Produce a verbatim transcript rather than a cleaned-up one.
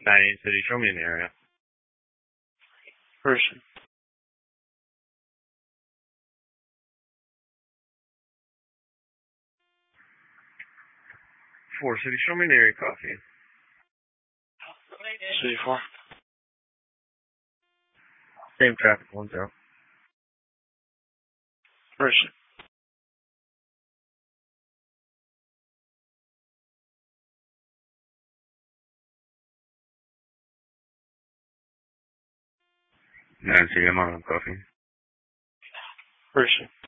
Dining City, show me an area. Person. Four City, show me an area coffee. City four. Same traffic, one zero. Person. Nine City, I'm on coffee. Person.